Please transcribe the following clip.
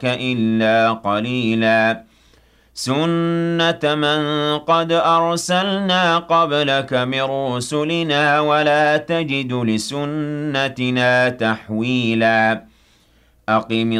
إِلَّا قَلِيلًا سُنَّةَ مَن قَدْ أَرْسَلْنَا قَبْلَكَ مِن رُّسُلِنَا وَلَا تَجِدُ لِسُنَّتِنَا تَحْوِيلًا